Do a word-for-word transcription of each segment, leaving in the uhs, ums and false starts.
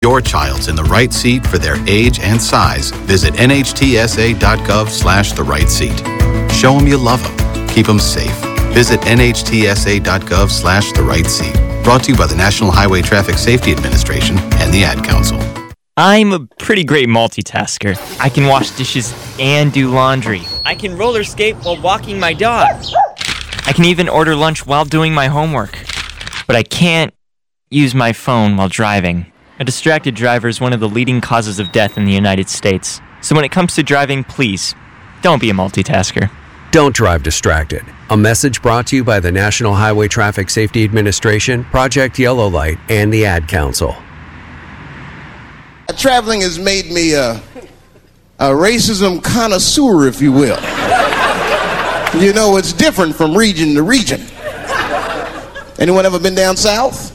your child's in the right seat for their age and size, visit nhtsa.gov slash the right seat. Show them you love them. Keep them safe. Visit nhtsa.gov slash the right seat. Brought to you by the National Highway Traffic Safety Administration and the Ad Council. I'm a pretty great multitasker. I can wash dishes and do laundry. I can roller skate while walking my dog. I can even order lunch while doing my homework. But I can't use my phone while driving. A distracted driver is one of the leading causes of death in the United States. So when it comes to driving, please, don't be a multitasker. Don't drive distracted. A message brought to you by the National Highway Traffic Safety Administration, Project Yellow Light, and the Ad Council. Traveling has made me a, a racism connoisseur, if you will. You know, it's different from region to region. Anyone ever been down south?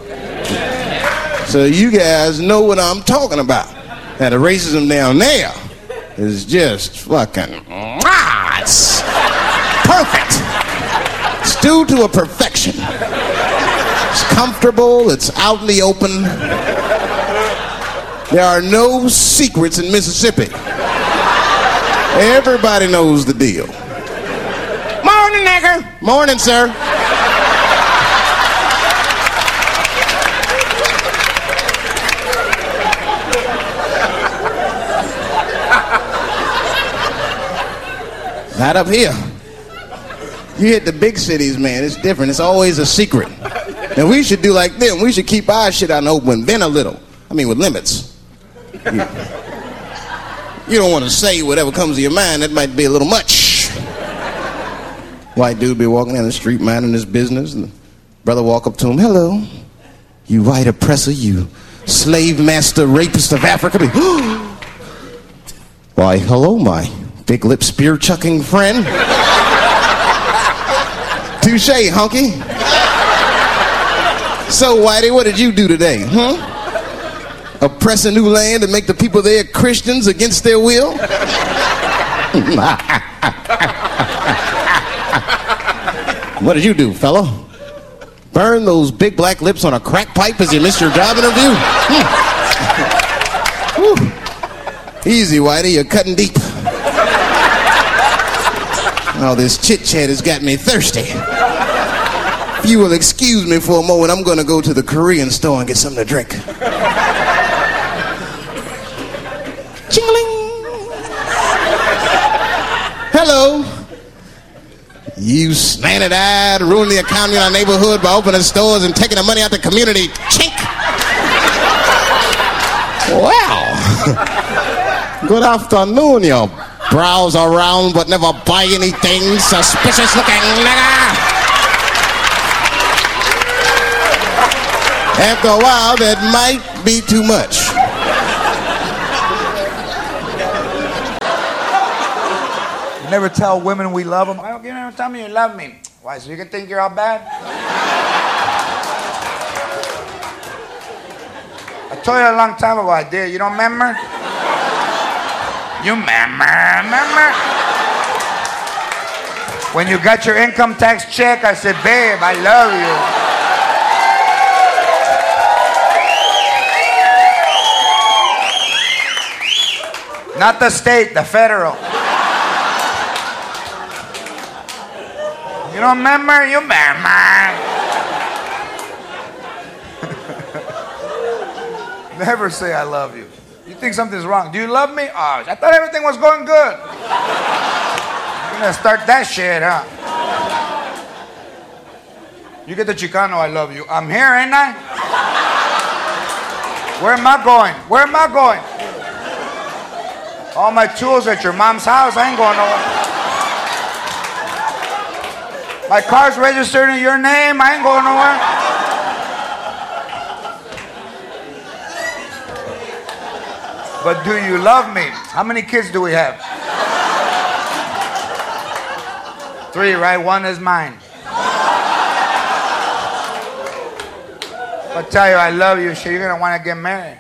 So you guys know what I'm talking about. And the racism down there is just fucking, ah, it's perfect. It's due to a perfection. It's comfortable, it's out in the open. There are no secrets in Mississippi. Everybody knows the deal. Morning, nigger. Morning, sir. Not up here. You hit the big cities, man, it's different. It's always a secret. And we should do like them. We should keep our shit out in the open, then a little. I mean, with limits. You, you don't want to say whatever comes to your mind. That might be a little much. White dude be walking down the street minding his business, and the brother walk up to him, hello, you white oppressor, you slave master rapist of Africa. Why, hello, my big lip spear chucking friend. Touche, hunky. So, Whitey, what did you do today, huh? Oppress a new land and make the people there Christians against their will? What did you do, fella? Burn those big black lips on a crack pipe as you missed your job interview? Hmm. Easy, Whitey, you're cutting deep. Oh, this chit-chat has got me thirsty. If you will excuse me for a moment, I'm going to go to the Korean store and get something to drink. Ching-a-ling. Hello. You slanted-eyed, ruined the economy in our neighborhood by opening stores and taking the money out the community. Chink. Wow. Good afternoon, you browse around but never buy anything, suspicious looking nigga. After a while, that might be too much. You never tell women we love them. Why don't you never tell me you love me? Why, so you can think you're all bad? I told you a long time ago I did. You don't remember? You remember, remember? When you got your income tax check, I said, babe, I love you. Not the state, the federal. You don't remember? You remember. Never say I love you. You think something's wrong. Do you love me? Oh, I thought everything was going good. You're gonna start that shit, huh? You get the Chicano, I love you. I'm here, ain't I? Where am I going? Where am I going? All my tools at your mom's house. I ain't going nowhere. My car's registered in your name. I ain't going nowhere. But do you love me? How many kids do we have? Three, right? One is mine. I'll tell you I love you, shit, you're gonna wanna get married.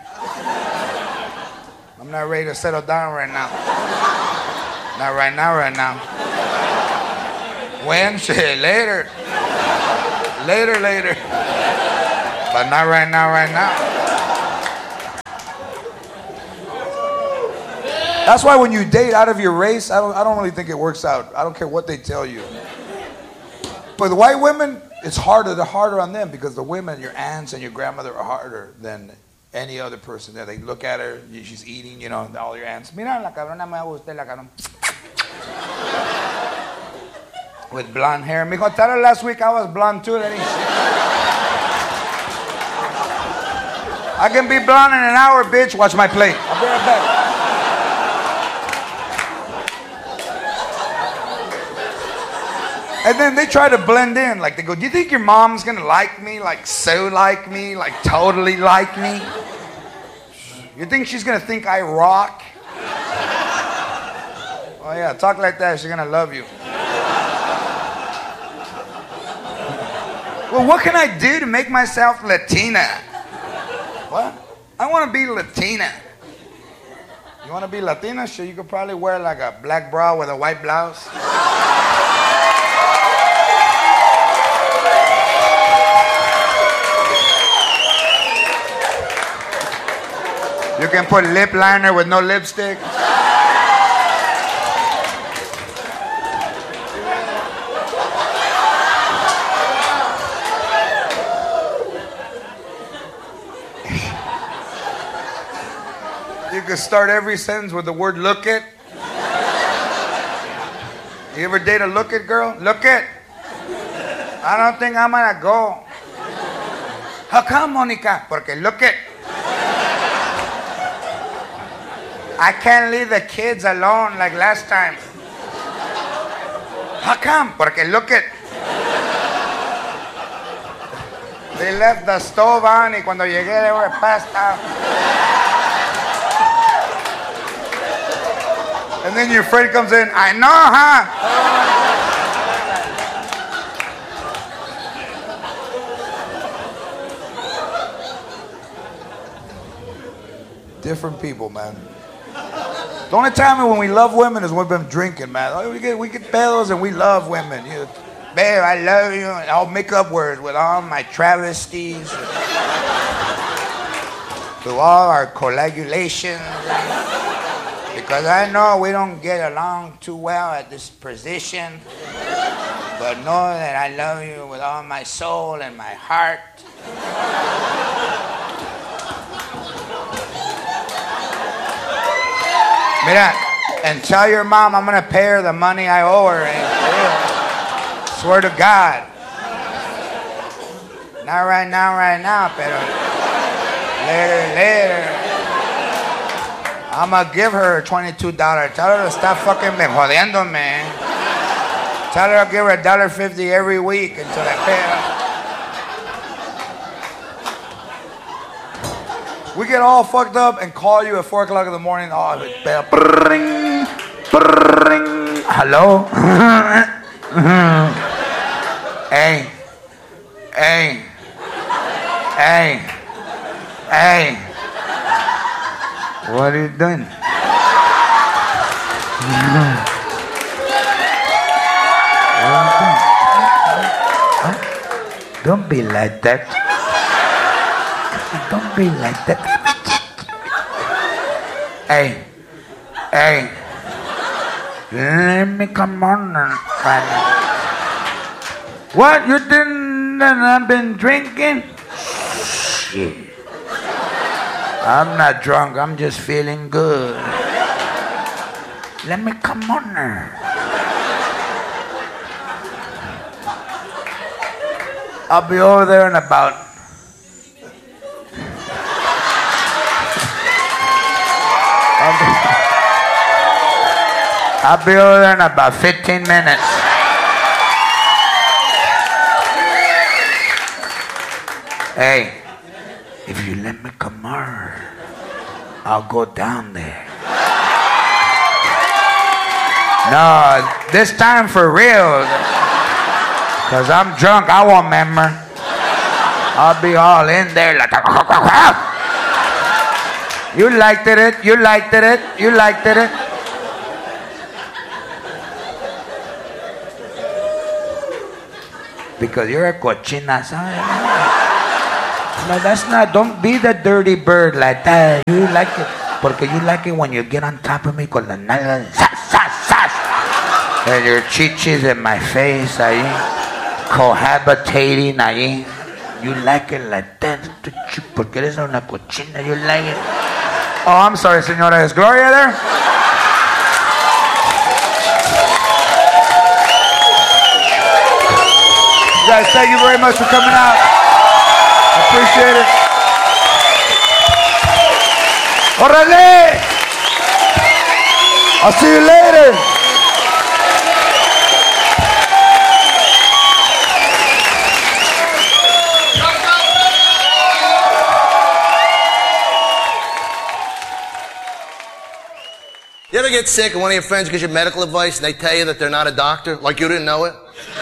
I'm not ready to settle down right now. Not right now, right now. When? Shit, later. Later, later. But not right now, right now. That's why when you date out of your race, I don't, I don't really think it works out. I don't care what they tell you. But the white women, it's harder. They're harder on them because the women, your aunts and your grandmother, are harder than any other person there. They look at her, she's eating, you know, all your aunts. Mira la cabrona me gusta la cabrona. With blonde hair. Mijo, tell her last week I was blonde too. That ain't shit. I can be blonde in an hour, bitch. Watch my plate. I'll be right back. And then they try to blend in. Like, they go, do you think your mom's going to like me? Like, so like me? Like, totally like me? You think she's going to think I rock? Oh, yeah, talk like that. She's going to love you. Well, what can I do to make myself Latina? What? I want to be Latina. You want to be Latina? Sure, you could probably wear like a black bra with a white blouse. You can put lip liner with no lipstick. You can start every sentence with the word look it. You ever date a look it girl? Look it. I don't think I'm gonna go. How come, Monica? Porque look it. I can't leave the kids alone like last time. How come? Porque look it. They left the stove on y cuando llegué they were passed out. And then your friend comes in, I know, huh? Different people, man. The only time when we love women is when we've been drinking, man. Oh, we get we get bells and we love women. You, babe, I love you. And I'll make up words with all my travesties, through all our coagulations. Because I know we don't get along too well at this position. But know that I love you with all my soul and my heart. Mira, and tell your mom I'm going to pay her the money I owe her. Eh? Swear to God. Not right now, right now, pero later, later. I'm going to give her twenty-two dollars. Tell her to stop fucking me jodiendo, man. Tell her I'll give her a dollar fifty every week until I pay her. We get all fucked up and call you at four o'clock in the morning. Oh, bell. Brrring, brrring. Hello? Hey. Hey. Hey. Hey. What are you doing? Don't be like that. Don't be like that. Hey, hey, let me come on. What, you didn't, I've been drinking? Shit. I'm not drunk, I'm just feeling good. Let me come on her. I'll be over there in about I'll be, I'll be over there in about fifteen minutes. Hey, if you let me come on, I'll go down there. No, this time for real. Cause I'm drunk, I won't remember. I'll be all in there like you liked it, you liked it, you liked it. Because you're a cochina, ¿sabes? No, that's not, don't be the dirty bird like that. You like it. Porque you like it when you get on top of me con la nalga, sas, sas, sas. And your chichis in my face, ahí, cohabitating ahí. You like it like that, porque eres una cochina, you like it. Oh, I'm sorry, señora. Is Gloria there? You guys, thank you very much for coming out. I appreciate it. Orale! I'll see you later. You ever get sick and one of your friends gives you medical advice and they tell you that they're not a doctor, like you didn't know it?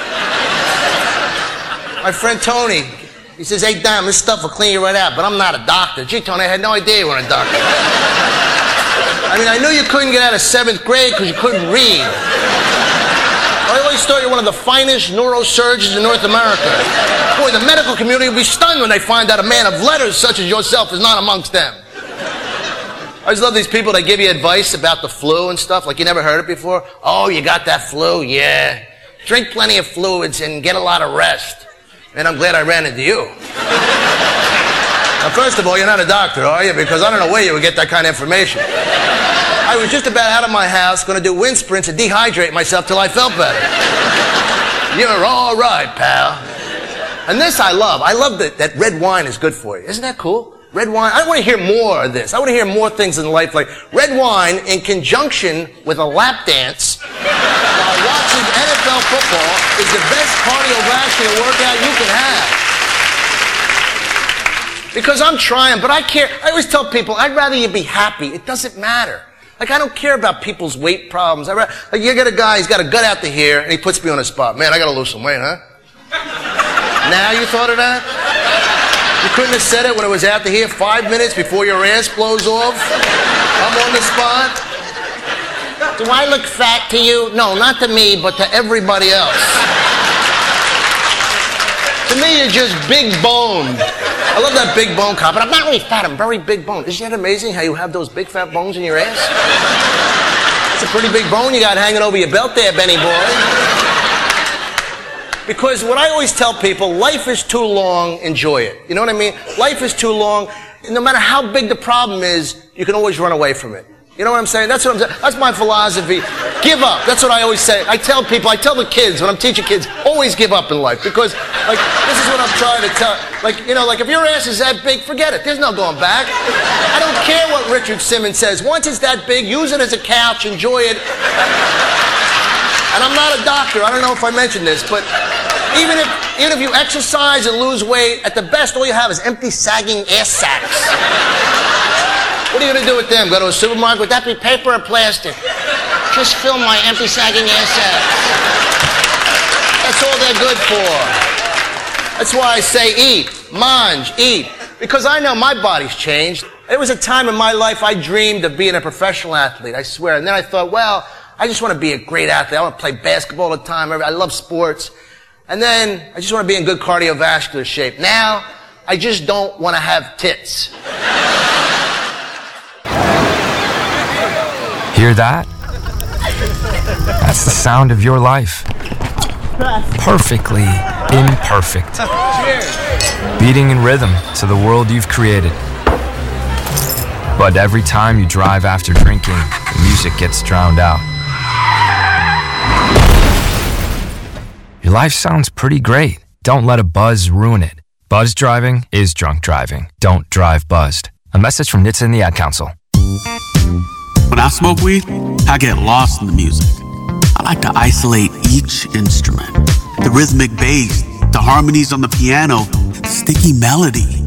My friend Tony, he says, hey, damn, this stuff will clean you right out, but I'm not a doctor. Gee, Tony, I had no idea you were a doctor. I mean, I knew you couldn't get out of seventh grade because you couldn't read. I always thought you were one of the finest neurosurgeons in North America. Boy, the medical community will be stunned when they find out a man of letters such as yourself is not amongst them. I always love these people that give you advice about the flu and stuff, like you never heard it before. Oh, you got that flu? Yeah. Drink plenty of fluids and get a lot of rest. And I'm glad I ran into you. Now, first of all, you're not a doctor, are you? Because I don't know where you would get that kind of information. I was just about out of my house, going to do wind sprints and dehydrate myself till I felt better. You're all right, pal. And this I love. I love that, that red wine is good for you. Isn't that cool? Red wine. I want to hear more of this. I want to hear more things in life like red wine in conjunction with a lap dance while watching N F L football is the best cardiovascular workout you can have. Because I'm trying, but I care. I always tell people, I'd rather you be happy. It doesn't matter. Like, I don't care about people's weight problems. I rather, like, you get a guy, he's got a gut out to here, and he puts me on the spot. Man, I got to lose some weight, huh? Now you thought of that? You couldn't have said it when it was out to here five minutes before your ass blows off? I'm on the spot. Do I look fat to you? No, not to me, but to everybody else. To me, you're just big boned. I love that big bone cop, but I'm not really fat, I'm very big boned. Isn't that amazing how you have those big fat bones in your ass? That's a pretty big bone you got hanging over your belt there, Benny boy. Because what I always tell people, life is too long, enjoy it. You know what I mean? Life is too long. No matter how big the problem is, you can always run away from it. You know what I'm saying? That's what I'm saying. That's my philosophy. Give up. That's what I always say. I tell people, I tell the kids, when I'm teaching kids, always give up in life. Because, like, this is what I'm trying to tell. Like, you know, like, if your ass is that big, forget it. There's no going back. I don't care what Richard Simmons says. Once it's that big, use it as a couch, enjoy it. And I'm not a doctor. I don't know if I mentioned this, but even if even if you exercise and lose weight, at the best, all you have is empty, sagging ass sacks. What are you going to do with them? Go to a supermarket? Would that be paper or plastic? Just fill my empty, sagging ass sacks. That's all they're good for. That's why I say eat, mange, eat. Because I know my body's changed. There was a time in my life I dreamed of being a professional athlete, I swear. And then I thought, well, I just want to be a great athlete. I want to play basketball all the time. I love sports. And then I just want to be in good cardiovascular shape. Now, I just don't want to have tits. Hear that? That's the sound of your life. Perfectly imperfect. Beating in rhythm to the world you've created. But every time you drive after drinking, the music gets drowned out. Your life sounds pretty great. Don't let a buzz ruin it. Buzz driving is drunk driving. Don't drive buzzed. A message from N H T S A and the Ad Council. When I smoke weed, I get lost in the music. I like to isolate each instrument. The rhythmic bass, the harmonies on the piano, the sticky melody.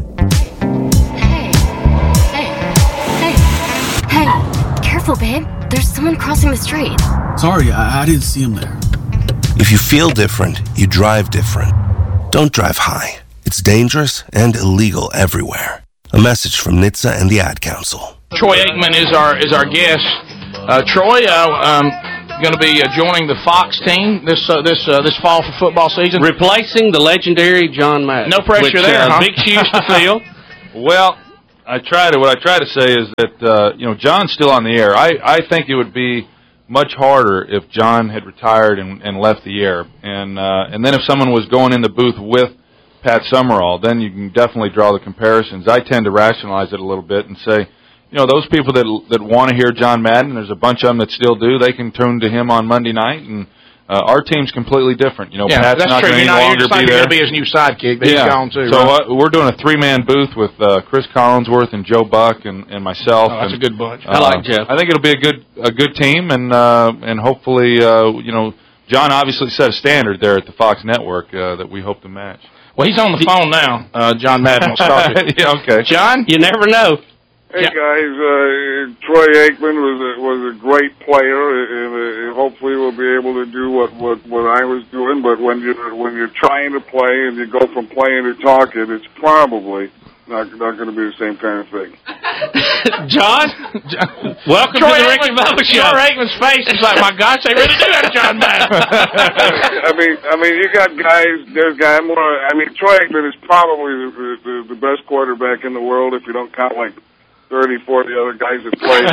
Hey, hey, hey, hey, careful, babe. There's someone crossing the street. Sorry, I, I didn't see him there. If you feel different, you drive different. Don't drive high. It's dangerous and illegal everywhere. A message from N H T S A and the Ad Council. Troy Aikman is our is our guest. Uh, Troy, uh, um, going to be uh, joining the Fox team this uh, this uh, this fall for football season, replacing the legendary John Madden. No pressure which, there. Uh, huh? Big shoes to fill. Well, I try to. What I try to say is that uh, you know John's still on the air. I, I think it would be much harder if John had retired and, and left the air, and uh, and then if someone was going in the booth with Pat Summerall, then you can definitely draw the comparisons. I tend to rationalize it a little bit and say, you know, those people that that want to hear John Madden, there's a bunch of them that still do. They can tune to him on Monday night, and uh, our team's completely different. You know, yeah, Pat's that's not true. going to You any know, longer you're be going there. to be his new sidekick. But yeah. He's gone too. So right? uh, we're doing a three-man booth with uh, Chris Collinsworth and Joe Buck and, and myself. Oh, that's and, a good bunch. Uh, I like Jeff. I think it'll be a good a good team, and uh, and hopefully, uh, you know, John obviously set a standard there at the Fox Network uh, that we hope to match. Well, he's on the phone now. Uh, John Madden will start it. Yeah, okay. John, you never know. Hey guys, uh, Troy Aikman was a, was a great player, and uh, hopefully we'll be able to do what, what, what I was doing. But when you're when you're trying to play and you go from playing to talking, it's probably not not going to be the same kind of thing. John, John welcome Troy to the Ricky Bubba Show. Troy Aikman's face is like, my gosh, they really do have John Madden. I mean, I mean, you got guys. There's guys more. I mean, Troy Aikman is probably the, the, the best quarterback in the world if you don't count like thirty, forty other guys that play.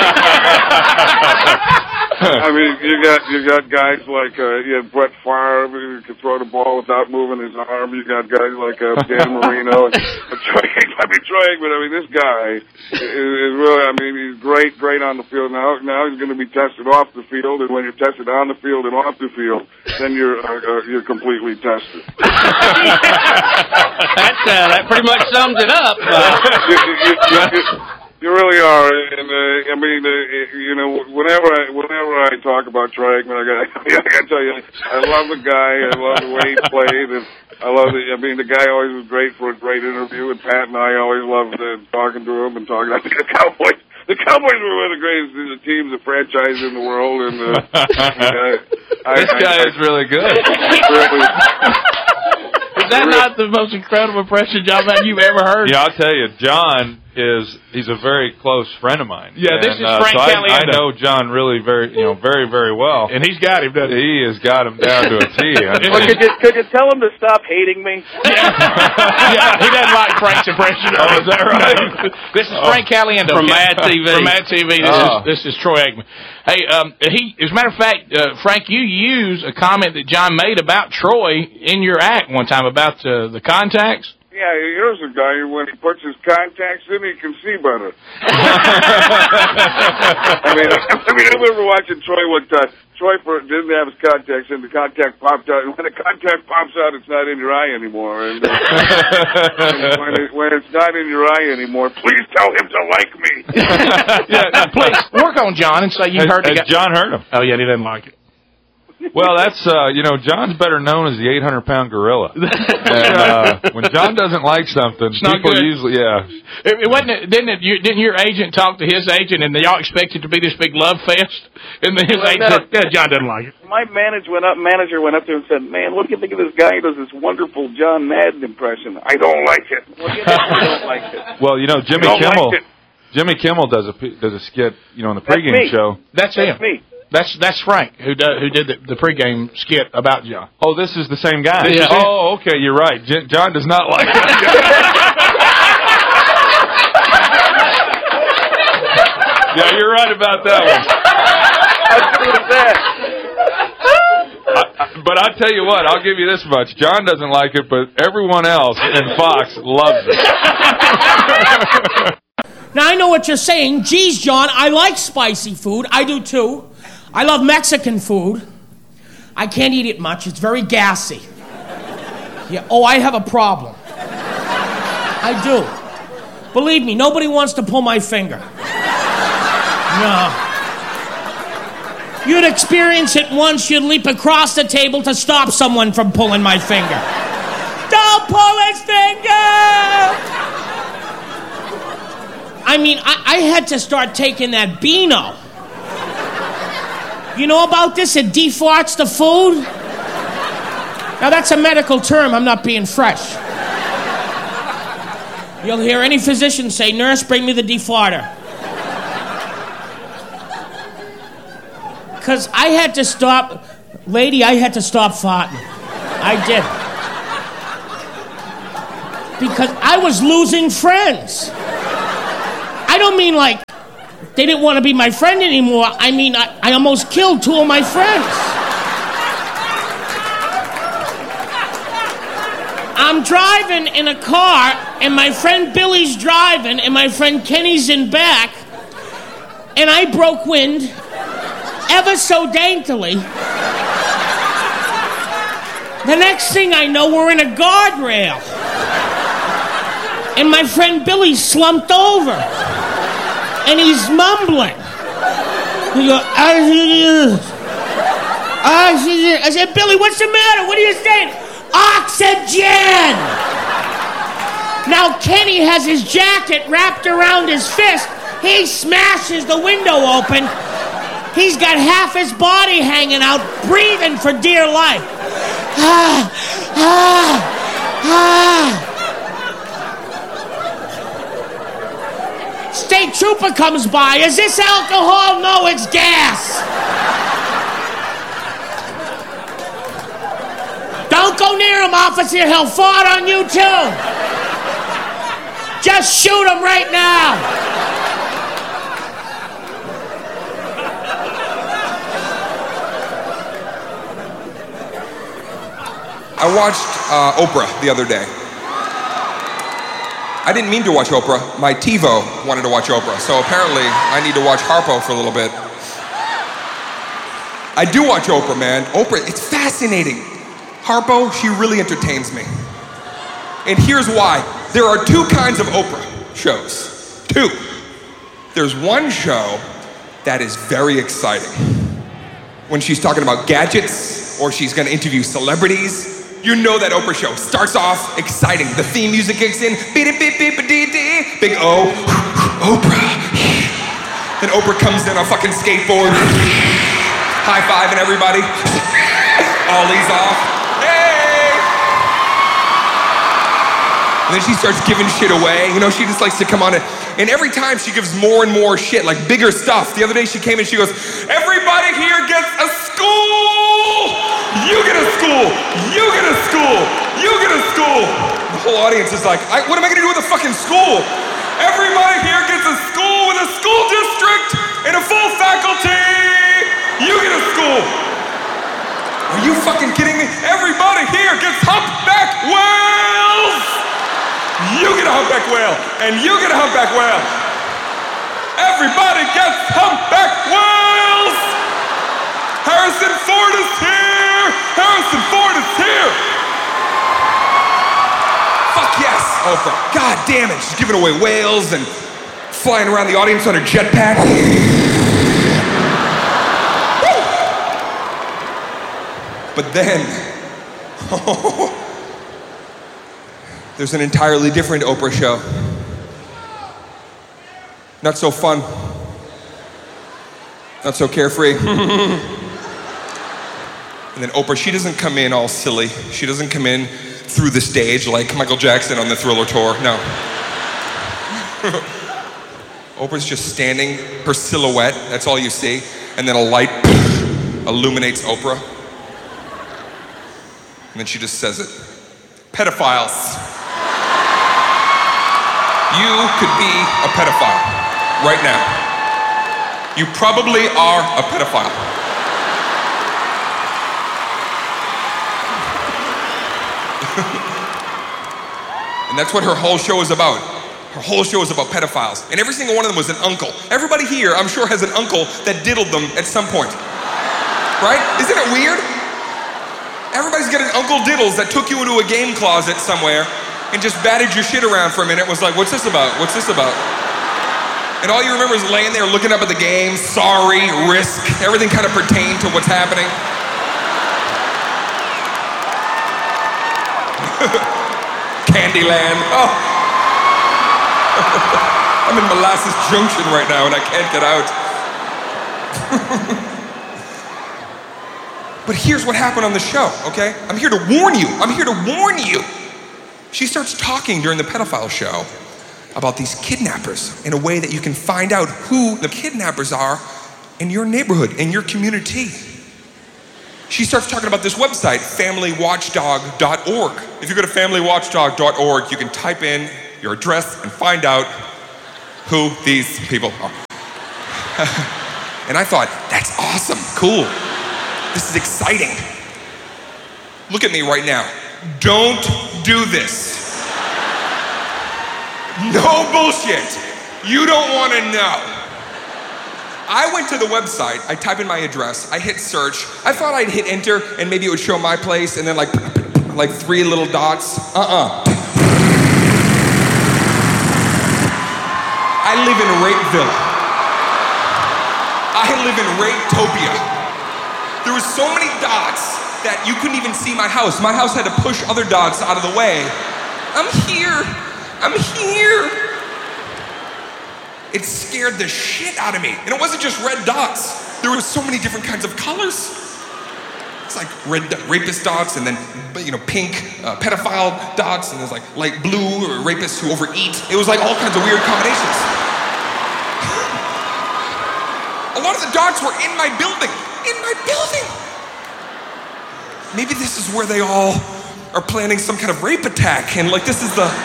I mean, you got you got guys like uh, you had Brett Favre who could throw the ball without moving his arm. You got guys like uh, Dan Marino. And, and Troy, I mean, Troy Aikman. I mean, this guy is, is really. I mean, he's great, great on the field. Now, now he's going to be tested off the field, and when you're tested on the field and off the field, then you're uh, uh, you're completely tested. That's uh, that pretty much sums it up. Uh. you, you, you, you, You really are, and uh, I mean, uh, you know, whenever I whenever I talk about Troy Aikman, I got I got to tell you, I love the guy, I love the way he played, and I love the. I mean, the guy always was great for a great interview, and Pat and I always loved uh, talking to him and talking. I think the Cowboys, the Cowboys were one of the greatest the teams, the franchise in the world, and uh, uh, this I, guy I, is really good. Really, is that not the most incredible impression, John Madden, you've ever heard? Yeah, I'll tell you, John is he's a very close friend of mine. Yeah, this and, is uh, Frank so I, Caliendo. I know John really very, you know, very, very well. And he's got him, doesn't he? He has got him down to a T. Well, could you could you tell him to stop hating me? Yeah, yeah he doesn't like Frank's impression. Oh, is that right? This is Frank Caliendo from Mad T V. From Mad T V. This oh. is this is Troy Aikman. Hey, um, he as a matter of fact, uh, Frank, you used a comment that John made about Troy in your act one time about uh, the contacts. Yeah, here's a guy who, when he puts his contacts in, he can see better. I mean, I mean, I remember watching Troy one time. Troy for, didn't have his contacts in. The contact popped out. And when the contact pops out, it's not in your eye anymore. And, uh, and when, it, when it's not in your eye anymore, please tell him to like me. Yeah, please work on John and say you has, heard has it. John heard him? Oh yeah, he doesn't like it. Well, that's, uh, you know, John's better known as the eight hundred pound gorilla. And, uh, when John doesn't like something, it's not people good. usually, yeah. It, it wasn't, it, didn't, it, you, didn't your agent talk to his agent and y'all expected to be this big love fest? And then his well, agent no. said, yeah, John doesn't like it. My manager went up, manager went up there and said, man, what do you think of this guy who does this wonderful John Madden impression? I don't like it. What do you think I don't like it? Well, you know, Jimmy don't Kimmel, like it. Jimmy Kimmel does a, does a skit, you know, in the That's pregame me. show. That's, That's him. me. That's that's Frank who do, who did the, the pregame skit about John. Oh, this is the same guy. Yeah. Oh, okay, you're right. J- John does not like that. Yeah, you're right about that one. I, I, but I'll tell you what, I'll give you this much. John doesn't like it, but everyone else in Fox loves it. Now, I know what you're saying. Geez, John, I like spicy food. I do, too. I love Mexican food. I can't eat it much. It's very gassy. Yeah. Oh, I have a problem. I do. Believe me, nobody wants to pull my finger. No. You'd experience it once, you'd leap across the table to stop someone from pulling my finger. Don't pull his finger! I mean, I, I had to start taking that Beano. You know about this? It defarts the food. Now, that's a medical term. I'm not being fresh. You'll hear any physician say, nurse, bring me the defarter. Because I had to stop, lady, I had to stop farting. I did. Because I was losing friends. don't mean like they didn't want to be my friend anymore. I mean, I, I almost killed two of my friends. I'm driving in a car, and my friend Billy's driving, and my friend Kenny's in back, and I broke wind ever so daintily. The next thing I know, we're in a guardrail, and my friend Billy slumped over, and he's mumbling. He goes, I said, Billy, what's the matter? What are you saying? Oxygen! Now Kenny has his jacket wrapped around his fist. He smashes the window open. He's got half his body hanging out, breathing for dear life. Ah, ah, ah. State trooper comes by. Is this alcohol? No, it's gas. Don't go near him, officer. He'll fart on you, too. Just shoot him right now. I watched uh, Oprah the other day. I didn't mean to watch Oprah. My TiVo wanted to watch Oprah, so apparently I need to watch Harpo for a little bit. I do watch Oprah, man. Oprah, it's fascinating. Harpo, she really entertains me. And here's why. There are two kinds of Oprah shows. Two. There's one show that is very exciting. When she's talking about gadgets, or she's gonna interview celebrities, you know that Oprah show starts off exciting. The theme music kicks in, big O, Oprah. Then Oprah comes in on a fucking skateboard, high-fiving everybody, ollies off. And then she starts giving shit away. You know, she just likes to come on it. And every time she gives more and more shit, like bigger stuff. The other day she came in, she goes, everybody here gets a school! You get a school! You get a school! You get a school! The whole audience is like, I, what am I gonna do with a fucking school? Everybody here gets a school with a school district and a full faculty! You get a school! Are you fucking kidding me? Everybody here gets humpback whales! You get a humpback whale, and you get a humpback whale. Everybody gets humpback whales! Harrison Ford is here! Harrison Ford is here! Fuck yes, Oprah. God damn it, she's giving away whales and flying around the audience on her jetpack. But then, oh, there's an entirely different Oprah show. Not so fun. Not so carefree. And then Oprah, she doesn't come in all silly. She doesn't come in through the stage like Michael Jackson on the Thriller tour, no. Oprah's just standing, her silhouette, that's all you see. And then a light illuminates Oprah. And then she just says it. Pedophiles. You could be a pedophile right now. You probably are a pedophile. And that's what her whole show is about. Her whole show is about pedophiles. And every single one of them was an uncle. Everybody here, I'm sure, has an uncle that diddled them at some point. Right? Isn't it weird? Everybody's got an Uncle Diddles that took you into a game closet somewhere and just batted your shit around for a minute. Was like, what's this about? What's this about? And all you remember is laying there looking up at the game, sorry, risk, everything kind of pertained to what's happening. Candyland, oh. I'm in Molasses Junction right now and I can't get out. But here's what happened on the show, okay? I'm here to warn you, I'm here to warn you. She starts talking during the pedophile show about these kidnappers in a way that you can find out who the kidnappers are in your neighborhood, in your community. She starts talking about this website, family watchdog dot org. If you go to family watchdog dot org, you can type in your address and find out who these people are. And I thought, that's awesome, cool. This is exciting. Look at me right now. Don't do this. No bullshit. You don't want to know. I went to the website, I type in my address, I hit search. I thought I'd hit enter and maybe it would show my place and then like, like three little dots. Uh-uh. I live in Rapeville. I live in Rapetopia. There were so many dots that you couldn't even see my house. My house had to push other dots out of the way. I'm here. I'm here. It scared the shit out of me. And it wasn't just red dots. There were so many different kinds of colors. It's like red rapist dots and then, you know, pink uh, pedophile dots and there's like light blue or rapists who overeat. It was like all kinds of weird combinations. A lot of the dots were in my building. In my building. Maybe this is where they all are planning some kind of rape attack and like this is the...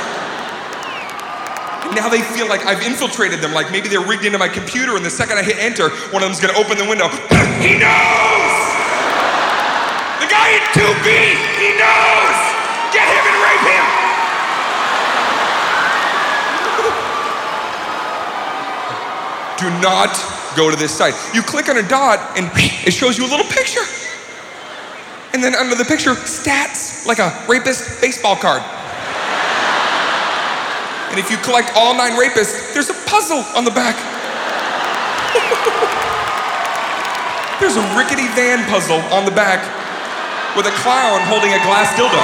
Now they feel like I've infiltrated them, like maybe they're rigged into my computer and the second I hit enter, one of them's gonna open the window. He knows! The guy in two B, he knows! Get him and rape him! Do not go to this site. You click on a dot and it shows you a little picture. And then under the picture, stats, like a rapist baseball card. And if you collect all nine rapists, there's a puzzle on the back. There's a rickety van puzzle on the back with a clown holding a glass dildo.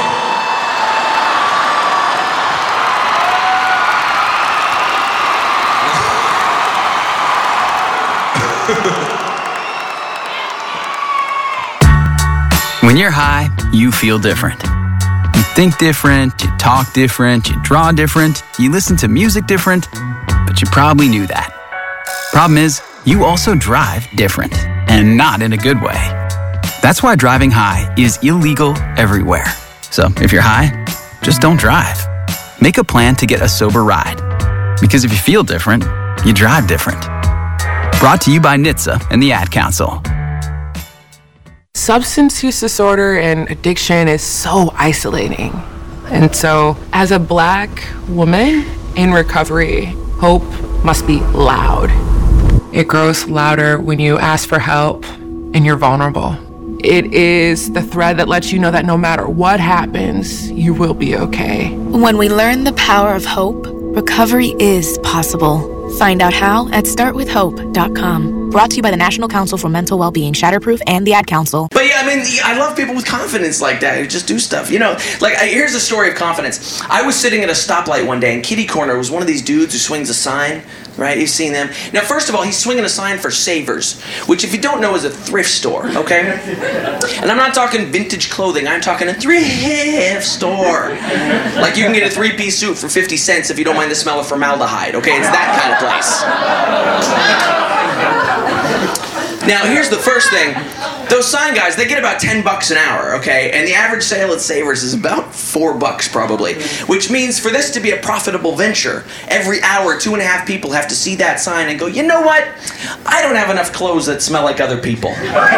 When you're high, you feel different. You think different, you talk different, you draw different, you listen to music different, but you probably knew that. Problem is, you also drive different, and not in a good way. That's why driving high is illegal everywhere. So if you're high, just don't drive. Make a plan to get a sober ride. Because if you feel different, you drive different. Brought to you by N H T S A and the Ad Council. Substance use disorder and addiction is so isolating. And so, as a Black woman in recovery, hope must be loud. It grows louder when you ask for help and you're vulnerable. It is the thread that lets you know that no matter what happens, you will be okay. When we learn the power of hope, recovery is possible. Find out how at start with hope dot com. Brought to you by the National Council for Mental Wellbeing, Shatterproof, and the Ad Council. But yeah, I mean, I love people with confidence like that who just do stuff. You know, like, I, here's a story of confidence. I was sitting at a stoplight one day, and Kitty Corner was one of these dudes who swings a sign, right? You've seen them. Now, first of all, he's swinging a sign for Savers, which, if you don't know, is a thrift store, okay? And I'm not talking vintage clothing. I'm talking a thrift store. Like, you can get a three-piece suit for fifty cents if you don't mind the smell of formaldehyde, okay? It's that kind of place. Now, here's the first thing. Those sign guys, they get about ten bucks an hour, okay? And the average sale at Savers is about four bucks probably, which means for this to be a profitable venture, every hour, two and a half people have to see that sign and go, you know what? I don't have enough clothes that smell like other people.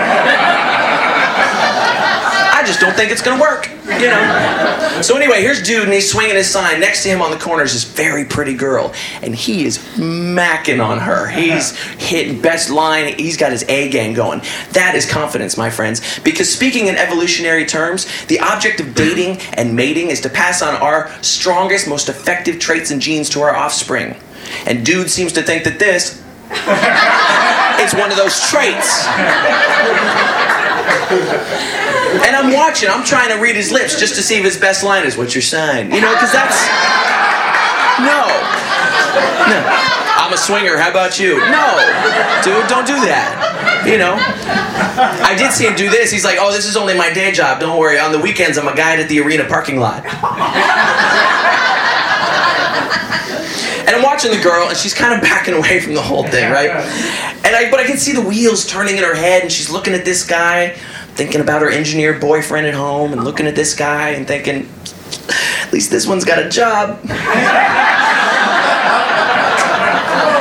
I just don't think it's gonna work, you know? So anyway, here's dude and he's swinging his sign. Next to him on the corner is this very pretty girl, and he is macking on her. He's hitting best line. He's got his A gang going. That is confidence, my friends. Because speaking in evolutionary terms, the object of dating and mating is to pass on our strongest, most effective traits and genes to our offspring. And dude seems to think that this is one of those traits. And I'm watching, I'm trying to read his lips just to see if his best line is, what's your sign? You know, because that's... No. No. I'm a swinger, how about you? No. Dude, don't do that. You know? I did see him do this. He's like, oh, this is only my day job. Don't worry. On the weekends, I'm a guide at the arena parking lot. And I'm watching the girl, and she's kind of backing away from the whole thing, right? And I, but I can see the wheels turning in her head, and she's looking at this guy, thinking about her engineer boyfriend at home, and looking at this guy and thinking, at least this one's got a job.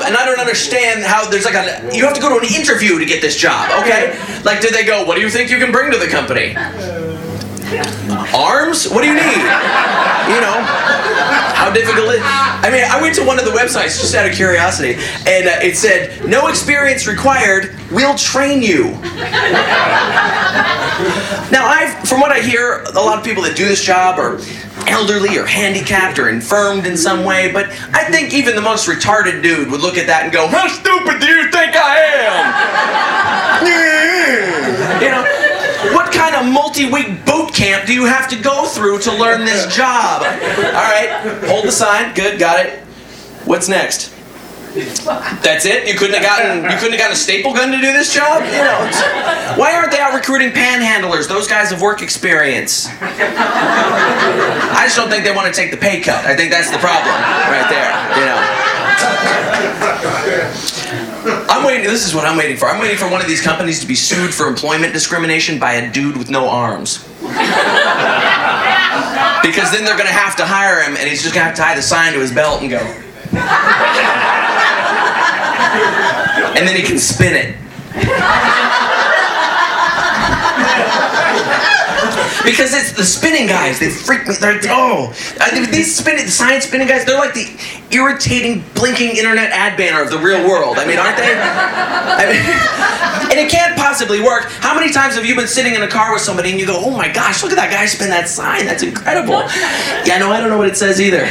and I don't understand how there's like a, you have to go to an interview to get this job, okay? Like, do they go, what do you think you can bring to the company? Arms? What do you need? You know, how difficult is it? I mean, I went to one of the websites just out of curiosity, and uh, it said, no experience required, we'll train you. Now, I've, from what I hear, a lot of people that do this job are elderly or handicapped or infirmed in some way, but I think even the most retarded dude would look at that and go, how stupid do you think I am? You know, what kind of multi-week boot camp do you have to go through to learn this job? All right, hold the sign. Good, got it. What's next? That's it? You couldn't have gotten you couldn't have gotten a staple gun to do this job? You know, why aren't they out recruiting panhandlers? Those guys have work experience. I just don't think they want to take the pay cut. I think that's the problem right there. You know. I'm waiting. This is what I'm waiting for. I'm waiting for one of these companies to be sued for employment discrimination by a dude with no arms. Because then they're going to have to hire him, and he's just going to have to tie the sign to his belt and go. And then he can spin it. Because it's the spinning guys. They freak me. They're, oh, these spinning, the science spinning guys. They're like the irritating, blinking internet ad banner of the real world. I mean, aren't they? I mean, and it can't possibly work. How many times have you been sitting in a car with somebody and you go, "Oh my gosh, look at that guy spin that sign. That's incredible." Yeah, no, I don't know what it says either.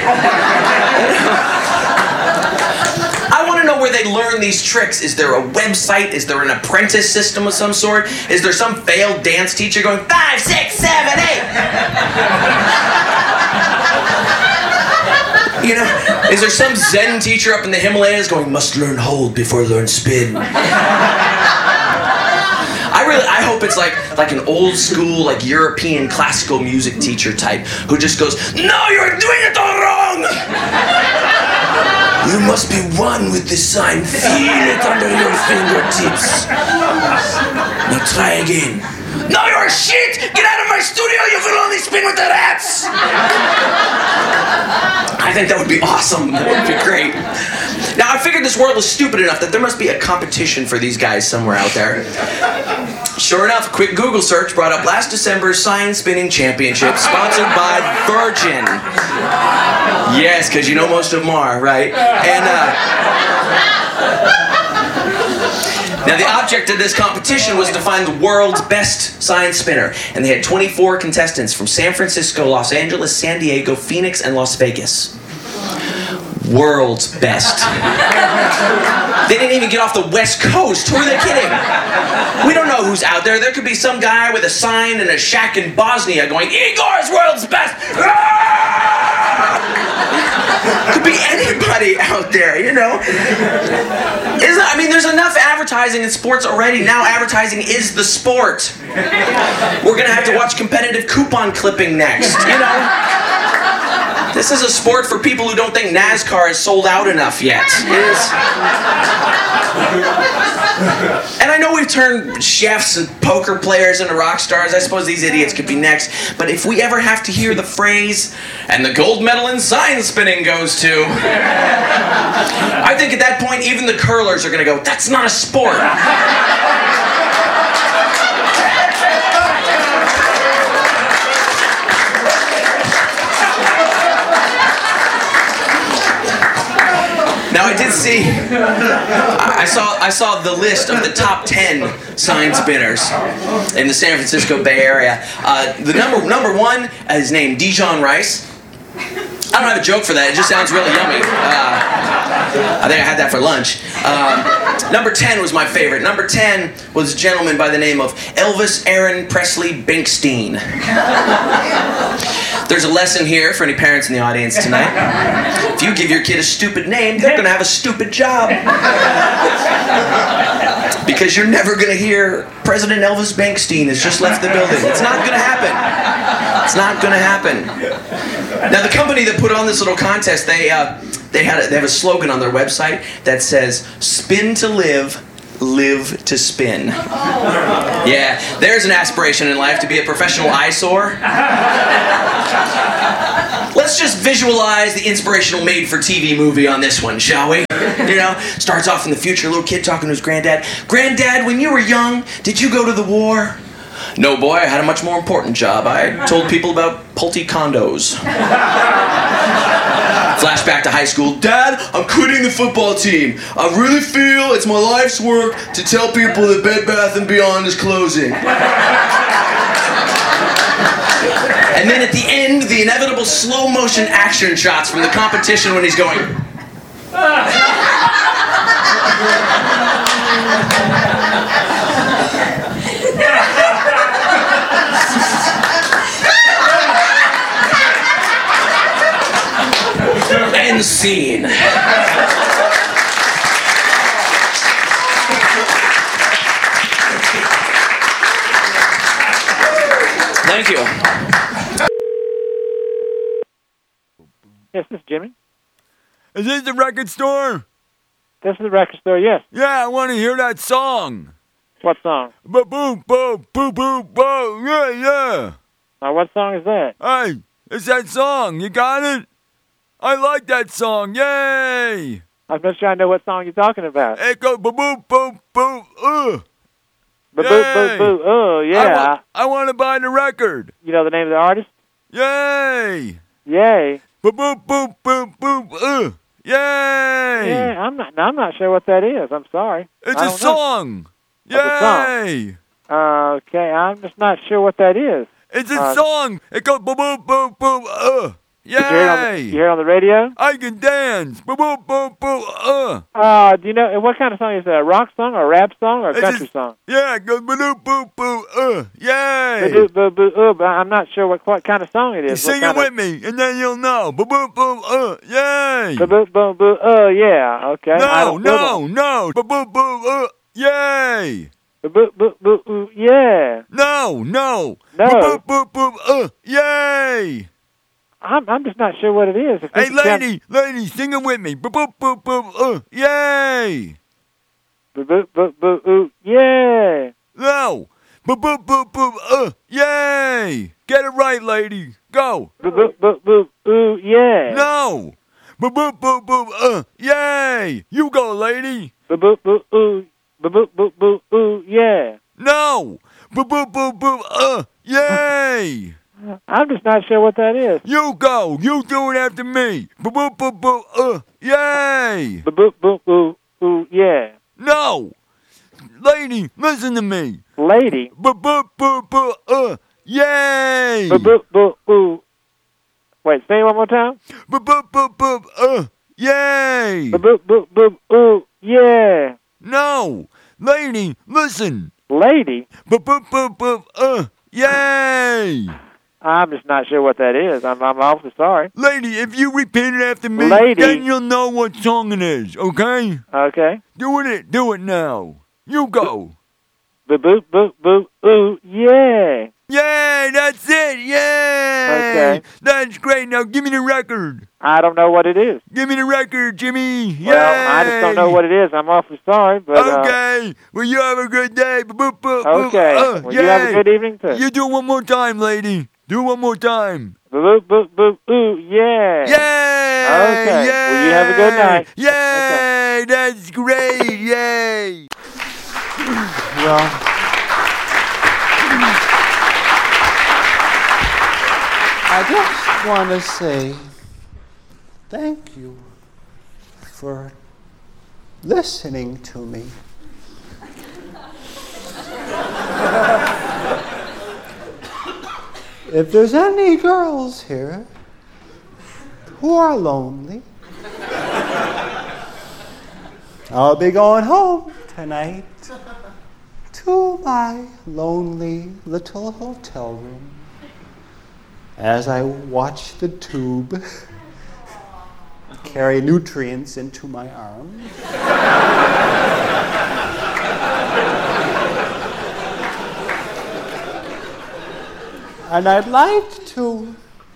I want to know where they learn these tricks. Is there a website? Is there an apprentice system of some sort? Is there some failed dance teacher going, five, six, seven, eight? You know, is there some Zen teacher up in the Himalayas going, must learn hold before learn spin? I really, I hope it's like like an old school, like European classical music teacher type who just goes, no, you're doing it all wrong! You must be one with the sign. Feel it under your fingertips. Now try again. No, you're shit! Get out of my studio! You will only spin with the rats! I think that would be awesome. That would be great. Now, I figured this world was stupid enough that there must be a competition for these guys somewhere out there. Sure enough, a quick Google search brought up last December's Sign Spinning Championship, sponsored by Virgin. Yes, because you know most of them are, right? And, uh... Now, the object of this competition was to find the world's best sign spinner, and they had twenty-four contestants from San Francisco, Los Angeles, San Diego, Phoenix, and Las Vegas. World's best. They didn't even get off the West Coast. Who are they kidding? We don't know who's out there. There could be some guy with a sign in a shack in Bosnia going, Igor's world's best! Could be anybody out there, you know? Isn't, I mean, there's enough advertising in sports already. Now advertising is the sport. We're going to have to watch competitive coupon clipping next, you know? This is a sport for people who don't think NASCAR is sold out enough yet. It is. And I know we've turned chefs and poker players into rock stars. I suppose these idiots could be next. But if we ever have to hear the phrase, and the gold medal in sign spinning goes to, I think at that point even the curlers are going to go, that's not a sport. Now I did see, I saw I saw the list of the top ten sign spinners in the San Francisco Bay Area. Uh, the number number one is named Dijon Rice. I don't have a joke for that. It just sounds really yummy. Uh, I think I had that for lunch. Um, number ten was my favorite. Number ten was a gentleman by the name of Elvis Aaron Presley Binkstein. There's a lesson here for any parents in the audience tonight. If you give your kid a stupid name, they're going to have a stupid job. Because you're never going to hear President Elvis Binkstein has just left the building. It's not going to happen. It's not going to happen. Now, the company that put on this little contest, they uh, they had a, they have a slogan on their website that says, "Spin to live, live to spin." Yeah, there's an aspiration in life, to be a professional eyesore. Let's just visualize the inspirational made-for-T V movie on this one, shall we? You know, starts off in the future, little kid talking to his granddad. Granddad, when you were young, did you go to the war? No, boy, I had a much more important job. I told people about Pulte condos. Flashback to high school. Dad, I'm quitting the football team. I really feel it's my life's work to tell people that Bed Bath and Beyond is closing. And then at the end, the inevitable slow motion action shots from the competition when he's going. End scene. Thank you. Yes, this is Jimmy. Is this the record store? This is the record store, yes. Yeah, I want to hear that song. What song? Ba boom, boom, boom, boom, boom. Yeah, yeah. Now, what song is that? Hey, it's that song. You got it? I like that song. Yay! I'm just trying to know what song you're talking about. It goes ba boom, boom, boom, uh. Ba boo, boo, boo. Oh, yeah. I, wa- I want to buy the record. You know the name of the artist? Yay! Yay. Ba boom, boom, boom, boom, uh. Yay! Yeah, I'm not. I'm not sure what that is. I'm sorry. It's I a don't song. know. Yay! Uh, okay, I'm just not sure what that is. It's a uh, song. It goes boom, boom, boom, boom, uh. Yay! Did you hear it on the, you hear it on the radio? I can dance. Boom, boom, boom, boom, uh. Uh, do you know, and what kind of song is that? A rock song, or a rap song, or a It's country just- song? Yeah, it goes boom, boom, boom, uh. Yay! Boo, boo, boo, boo, but I'm not sure what, what kind of song it You is. sing what it with me, and then you'll know. Boom, boom, boom, uh. Yay! Boo, boo, boo, boo, oh, yeah, okay. I No, don't know no, no. Boom, boom, boom, uh. Yay! Boo, boo, boo, boo, boo, yeah. No, no. No. Boom, boom, boom, boom, uh. Yay! I'm, I'm just not sure what it is. If Hey, you can- lady, lady, sing it with me. Boom, boom, boom, boom, uh. Yay! Boo, boo, boo, boo, ooh, yeah. No. Boom, boom, boom, boom, uh. Yay! Get it right, lady. Go. Boo, boo, boo, boo, ooh, yeah. No. Boom, boom, boom, boom, uh. Yay! You go, lady. Boo, boo, boo, ooh, boo, boo, boo, boo, ooh, yeah. No. Boom, boom, boom, boom, uh. Yay! I'm just not sure what that is. You go. You do it after me. Boom, boom, boom, boom, uh. Yay! Boo, boo, boo, boo, ooh, yeah. No. Lady, listen to me. Lady. Boom, boom, boom, boom, uh. Yay! Boo, boo, boo, ooh. Wait, say it one more time. Boom, boom, boom, boom, uh. Yay! Boo, boo, boo, boo, ooh, yeah. No. Lady, listen. Lady. Boom, boom, boom, boom, uh. Yay! I'm just not sure what that is. I'm, I'm awfully sorry. Lady, if you repeat it after me, Lady. then you'll know what song it is, okay? Okay. Do it, do it now. You go. Boo, boo, boo, boo, ooh, yeah. Yay, that's it, yay! Okay. That's great, now give me the record. I don't know what it is. Give me the record, Jimmy. Yay! Well, I just don't know what it is. I'm awfully sorry, but uh, Okay, well, you have a good day. Boop, boop, boop, okay. uh, Well, you have a yay. good evening too. You do it one more time, lady. Do it one more time. Boo, boo, boo, boo, ooh, yeah. Yay! Okay. Yay! Well, you have a good night. Yay! That's great! Yay! Well, I just want to say thank you for listening to me. If there's any girls here who are lonely, I'll be going home tonight to my lonely little hotel room as I watch the tube carry nutrients into my arms. And I'd like to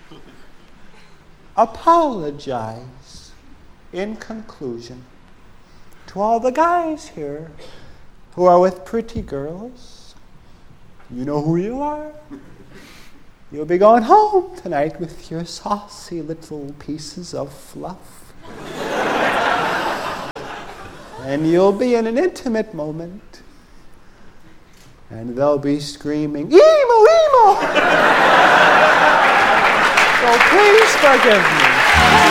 apologize in conclusion to all the guys here who are with pretty girls. You know who you are. You'll be going home tonight with your saucy little pieces of fluff. And you'll be in an intimate moment. And they'll be screaming, emo, emo! So please forgive me.